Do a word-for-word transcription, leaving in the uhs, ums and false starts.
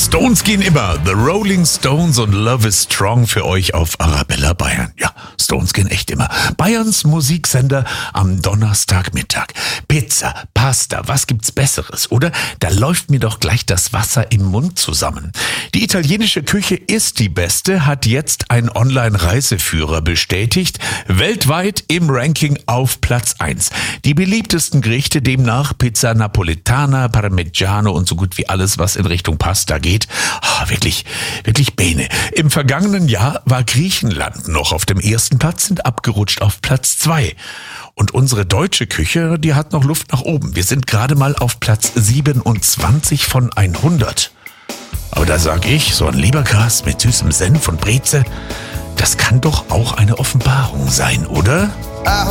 Stones gehen immer. The Rolling Stones und Love is Strong für euch auf Arabella Bayern. Ja, Stones gehen echt immer. Bayerns Musiksender am Donnerstagmittag. Pizza, Pasta, was gibt's Besseres, oder? Da läuft mir doch gleich das Wasser im Mund zusammen. Die italienische Küche ist die beste, hat jetzt ein Online-Reiseführer bestätigt. Weltweit im Ranking auf Platz eins. Die beliebtesten Gerichte demnach Pizza Napoletana, Parmigiano und so gut wie alles, was in Richtung Pasta geht. Oh, wirklich, wirklich Bene. Im vergangenen Jahr war Griechenland noch auf dem ersten Platz, sind abgerutscht auf Platz zwei. Und unsere deutsche Küche, die hat noch Luft nach oben. Wir sind gerade mal auf Platz siebenundzwanzig von hundert. Aber da sag ich, so ein Leberkas mit süßem Senf und Breze, das kann doch auch eine Offenbarung sein, oder?